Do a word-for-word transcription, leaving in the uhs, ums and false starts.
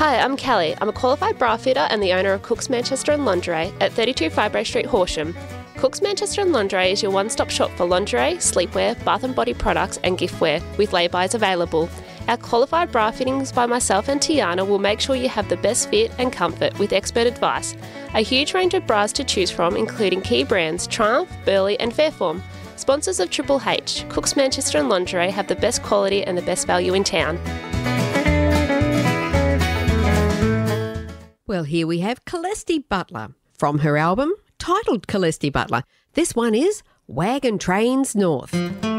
Hi, I'm Kelly. I'm a qualified bra fitter and the owner of Cook's Manchester and Lingerie at thirty-two Firebrae Street, Horsham. Cook's Manchester and Lingerie is your one-stop shop for lingerie, sleepwear, bath and body products and giftware, with lay-bys available. Our qualified bra fittings by myself and Tiana will make sure you have the best fit and comfort with expert advice. A huge range of bras to choose from, including key brands Triumph, Burley and Fairform. Sponsors of Triple H, Cook's Manchester and Lingerie have the best quality and the best value in town. Well, here we have Celeste Butler from her album titled Celeste Butler. This one is Wagon Trains North.